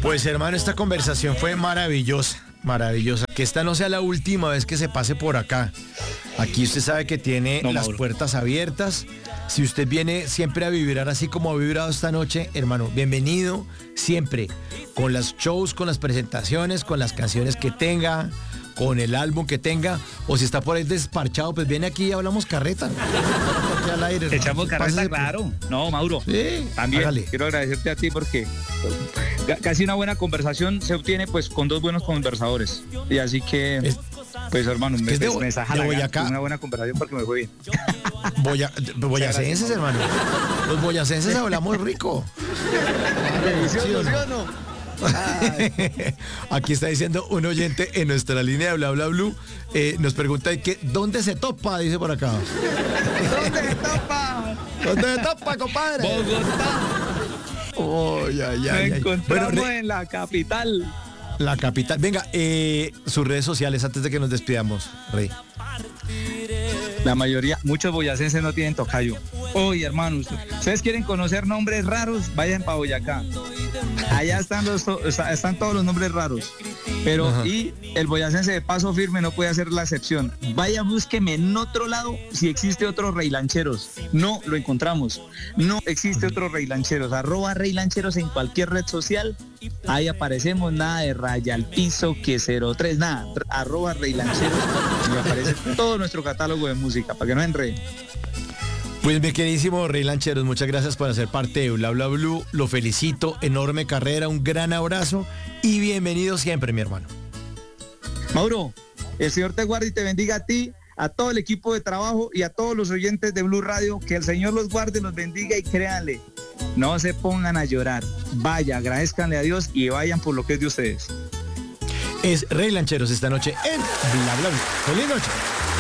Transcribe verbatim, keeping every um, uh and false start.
Pues hermano, esta conversación fue maravillosa, maravillosa. Que esta no sea la última vez que se pase por acá. Aquí usted sabe que tiene No, las Mauro. puertas abiertas. Si usted viene siempre a vibrar así como ha vibrado esta noche, hermano, bienvenido siempre. Con los shows, con las presentaciones, con las canciones que tenga, con el álbum que tenga. O si está por ahí desparchado, pues viene aquí y hablamos carreta. Aquí al aire, hermano. Echamos carreta, Pásese por- claro. No, Mauro. Sí, También hágale. quiero agradecerte a ti porque ca- casi una buena conversación se obtiene pues con dos buenos conversadores. Y así que, Es- pues hermano, me, es de pues, Bo- me saja de la gana, Boyacá. una buena conversación porque me fue bien. Boya- boyacenses, hermano. Los boyacenses hablamos rico. ¿Delicioso, sí o no? Aquí está diciendo un oyente en nuestra línea de bla bla blue. eh, nos pregunta que ¿dónde se topa? Dice por acá. ¿Dónde está? ¿Dónde se topa, compadre? Bogotá. Oh, ya, ya, Nos ya. Bueno, encontramos re- en la capital. la capital. Venga, eh, sus redes sociales antes de que nos despidamos, Rey. La mayoría, muchos boyacenses no tienen tocayo. Oye, hermanos, ustedes quieren conocer nombres raros, vayan para Boyacá. Allá están los to- está- están todos los nombres raros. Pero Ajá. y el boyacense de paso firme no puede hacer la excepción. Vaya, búsqueme en otro lado si existe otro Rey Lancheros. No lo encontramos. No existe otro Rey Lancheros. Arroba Rey Lancheros en cualquier red social. Ahí aparecemos, nada de raya al piso, que cero tres, nada. Arroba Rey Lancheros y aparece todo nuestro catálogo de música, para que no enreden. Pues mi queridísimo Rey Lancheros, muchas gracias por hacer parte de Bla Bla Blue. Lo felicito, enorme carrera, un gran abrazo y bienvenido siempre, mi hermano. Mauro, el Señor te guarde y te bendiga a ti, a todo el equipo de trabajo y a todos los oyentes de Blue Radio. Que el Señor los guarde, los bendiga y créanle, no se pongan a llorar. Vaya, agradezcanle a Dios y vayan por lo que es de ustedes. Es Rey Lancheros esta noche en Bla Bla Blue. ¡Feliz noche!